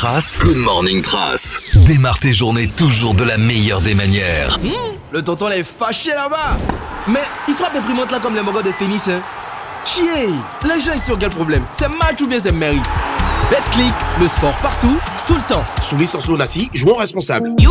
Trace. Good morning Trace. Démarre tes journées toujours de la meilleure des manières. Le tonton là est fâché là-bas. Mais il frappe imprimante là comme les mogos de tennis, hein. Chier. Les gens ici ont quel problème? C'est match ou bien c'est mairie? BetClick, le sport partout, tout le temps. Soumis sans son assis, jouons responsable.